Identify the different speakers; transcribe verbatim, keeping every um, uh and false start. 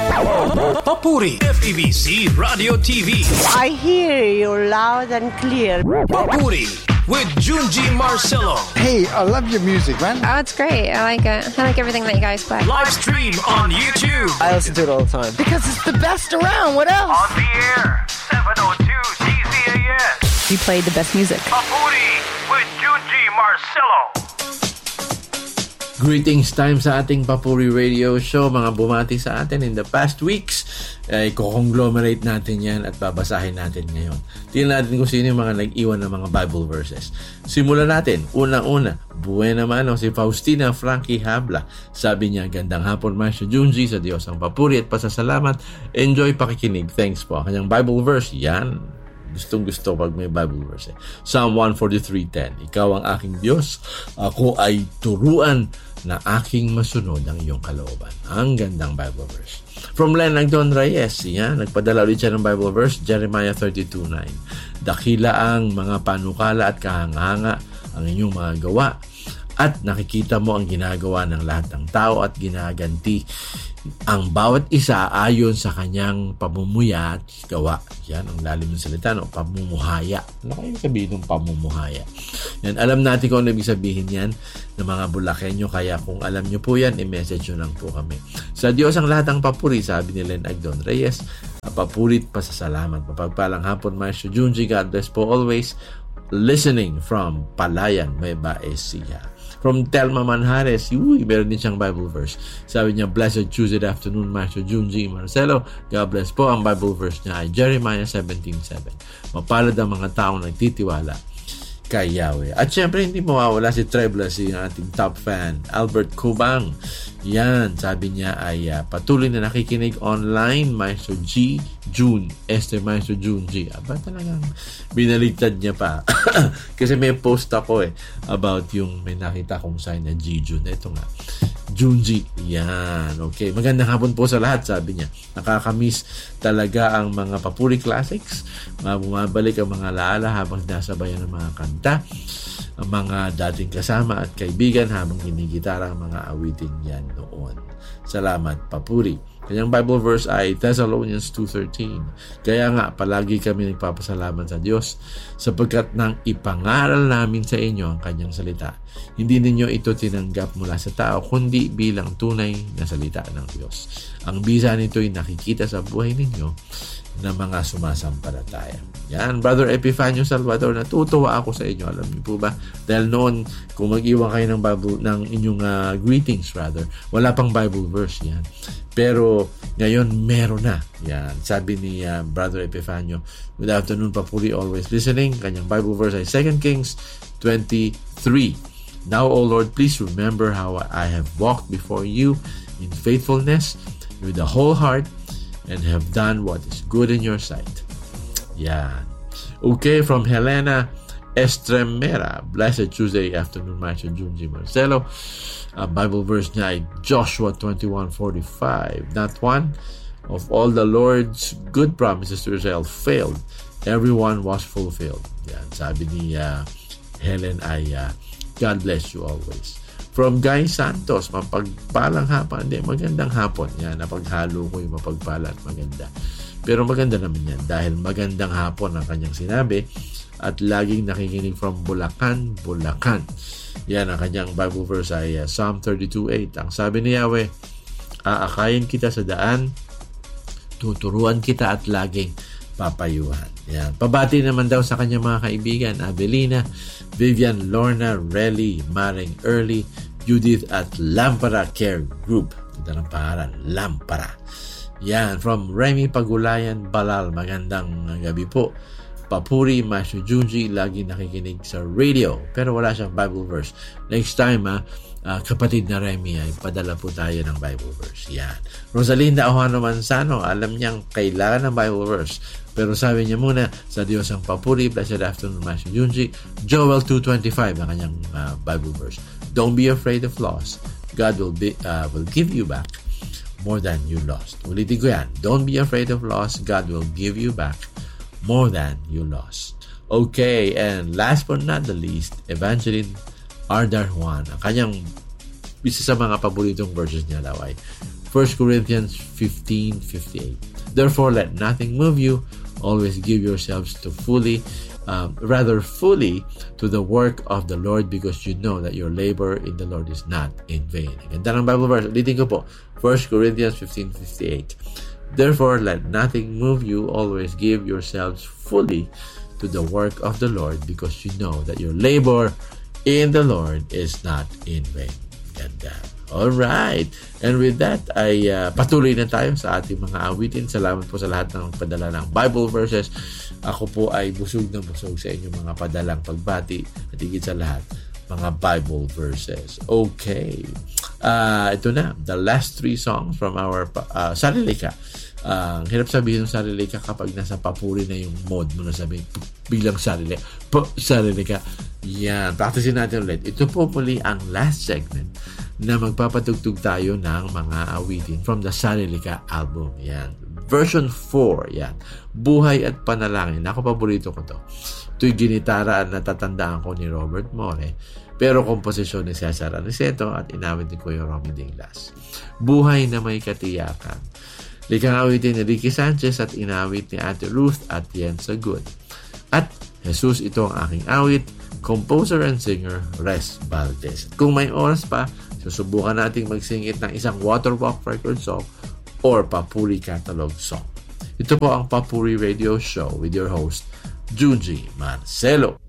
Speaker 1: Papuri F E B C Radio T V.
Speaker 2: I hear you loud and clear.
Speaker 1: Papuri with Junji Marcelo.
Speaker 3: Hey, I love your music, man.
Speaker 4: Oh, it's great. I like it. I like everything that you guys play.
Speaker 1: Live stream on YouTube.
Speaker 5: I listen to it all the time.
Speaker 2: Because it's the best around. What else?
Speaker 6: On the air, seven oh two T Z A S.
Speaker 7: You played the best music.
Speaker 6: Papuri with Junji Marcelo.
Speaker 8: Greetings time sa ating Papuri Radio Show. Mga bumati sa atin in the past weeks, ay kukonglomerate natin yan at babasahin natin ngayon. Tingnan natin kung sino yung mga nag-iwan ng mga Bible verses. Simulan natin. Una-una, buena mano si Faustina Frankie Habla. Sabi niya, gandang hapon Maestro Junji, sa Diyos ang papuri at pasasalamat. Enjoy pakikinig. Thanks po. Kanyang Bible verse, yan. Gustong gusto pag may Bible verse. Psalm one forty-three ten. Ikaw ang aking Diyos, ako ay turuan na aking masunod ang iyong kalooban. Ang gandang Bible verse. From Len Agdon Reyes, yan, nagpadala ulit siya ng Bible verse, Jeremiah thirty-two nine. Dakila ang mga panukala at kahanganga ang inyong mga gawa at nakikita mo ang ginagawa ng lahat ng tao at ginaganti ang bawat isa ayon sa kanyang pamumuya at gawa. Yan ang lalim ng salita, no? Pamumuhaya. Ano kayo sabihin ng pamumuhaya? Yan, alam natin kung ano ibig sabihin yan ng mga Bulakenyo, kaya kung alam nyo po yan, i-message nyo lang po kami. Sa Diyos ang lahat ng papuri, sabi ni Len Agdon Reyes, papurit pasasalamat. Mapagpalang hapon, Maestro Junji. God bless po always. Listening from Palayan, Nueva Ecija. From Telma Manjares, uy, meron din siyang Bible verse. Sabi niya, Blessed Tuesday afternoon, Maestro Junji Marcelo. God bless po. Ang Bible verse niya ay Jeremiah seventeen seven. Mapalad ang mga taong nagtitiwala kay Yahweh. At syempre, hindi mawawala si Trebla, si ating top fan, Albert Cubang. Yan, sabi niya ay uh, patuloy na nakikinig online, Maestro G, June, Esther, Maestro June G. Aba, talagang binaligtad niya pa. Kasi may post ako eh, about yung may nakita kong sign na G, June. Ito nga, June G. Yan, okay. Magandang hapon po sa lahat, sabi niya. Nakakamiss talaga ang mga Papuri Classics. Mga bumabalik ang mga laala habang nasabayan ng mga kanta, ang mga dating kasama at kaibigan habang ginigitara ang mga awitin yan noon. Salamat, Papuri. Kanyang Bible verse ay Thessalonians two thirteen. Kaya nga, palagi kami nagpapasalamat sa Diyos sapagkat nang ipangaral namin sa inyo ang kanyang salita, hindi ninyo ito tinanggap mula sa tao, kundi bilang tunay na salita ng Diyos. Ang bisa nito ay nakikita sa buhay ninyo na mga sumasampalataya. Yan, Brother Epifanio Salvador, natutuwa ako sa inyo. Alam niyo po ba? Dahil noon, kung mag-iwan kayo ng, Bible, ng inyong uh, greetings, rather, wala pang Bible verse yan. Pero ngayon, meron na. Yan, sabi ni uh, Brother Epifanio, good afternoon, Papuri, always listening. Kanyang Bible verse ay Second Kings twenty-three. Now, O Lord, please remember how I have walked before you in faithfulness with the whole heart and have done what is good in your sight. Yan. Okay, from Helena Estremera. Blessed Tuesday afternoon, Maestro Junji Marcelo. Uh, Bible verse niya ay Joshua twenty-one forty-five. Not one of all the Lord's good promises to Israel failed. Everyone was fulfilled. Yan. Sabi ni uh, Helen ay uh, God bless you always. From Guy Santos, mapagpalang hapon. Hindi, magandang hapon. Yan, napaghalo ko yung mapagpala at maganda. Pero maganda naman yan dahil magandang hapon ang kanyang sinabi at laging nakikinig from Bulacan, Bulacan. Yan, ang kanyang Bible verse ay uh, Psalm thirty-two eight. Ang sabi ni Yahweh, aakayin kita sa daan, tuturuan kita at laging papayuhan. Yan. Pabati naman daw sa kanyang mga kaibigan, Abelina, Vivian, Lorna, Relly, Maring Early, Judith at Lampara Care Group. Ito ng pangalan, Lampara. Yan, from Remy Pagulayan, Balal. Magandang gabi po. Papuri, Maestro Junji, lagi nakikinig sa radio. Pero wala siyang Bible verse. Next time, ha, uh, kapatid na Remy, ay padala po tayo ng Bible verse. Yan. Rosalinda Ohano Manzano, alam niyang kailangan ng Bible verse. Pero sabi niya muna, sa Diyos ang papuri, blessed afternoon, Maestro Junji. Joel two twenty-five, ang kanyang uh, Bible verse. Don't be afraid of loss. God will be uh, will give you back more than you lost. Ulitin ko yan. Don't be afraid of loss. God will give you back more than you lost. Okay, and last but not the least, Evangeline Ardar Juan. Ang kanyang isa sa mga paboritong verses niya daw ay First Corinthians fifteen fifty-eight. Therefore, let nothing move you. Always give yourselves to fully, um, rather fully, to the work of the Lord, because you know that your labor in the Lord is not in vain. Ganda ng Bible verse. Ulitin ko po. First Corinthians fifteen fifty-eight. Therefore, let nothing move you. Always give yourselves fully to the work of the Lord, because you know that your labor in the Lord is not in vain. Ganda. Alright. And with that, ay uh, patuloy na tayo sa ating mga awitin. Salamat po sa lahat ng padala ng Bible verses. Ako po ay busog na busog sa inyong mga padalang pagbati at higit sa lahat, mga Bible verses. Okay. Uh, ito na. The last three songs from our uh, Sarili Ka. Uh, hirap sabihin ng sarili ka kapag nasa papuri na yung mode mo na sabihin bilang sarili. Po, sarili ka. Yan. Practicein natin ulit. Ito po muli ang last segment na magpapatugtog tayo ng mga awitin from the Sarili Ka album. Yan. Version four. Yan. Buhay at Panalangin. Ako, paborito ko to. Ito'y ginitara at natatandaan ko ni Robert More. Pero komposisyon ni Cesar Aniceto at inawit ni Kuya Romy Dinglas. Buhay na May Katiyakan. Likang awitin ni Ricky Sanchez at inawit ni Ate Ruth at Yen Sagun. At Jesus, ito ang aking awit, composer and singer Res Valdez. Kung may oras pa, susubukan nating magsingit ng isang Waterwalk record song or Papuri catalog song. Ito po ang Papuri Radio Show with your host, Junji Marcelo.